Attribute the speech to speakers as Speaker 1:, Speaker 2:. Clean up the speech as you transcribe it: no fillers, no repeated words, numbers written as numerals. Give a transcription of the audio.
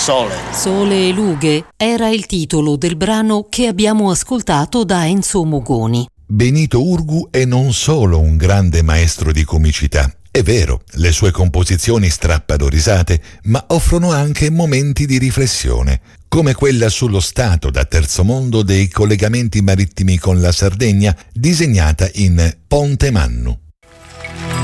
Speaker 1: sole.
Speaker 2: Sole e lughe era il titolo del brano che abbiamo ascoltato da Enzo Mogoni.
Speaker 3: Benito Urgu è non solo un grande maestro di comicità. È vero, le sue composizioni strappano risate, ma offrono anche momenti di riflessione, come quella sullo stato da terzo mondo dei collegamenti marittimi con la Sardegna, disegnata in Ponte Mannu.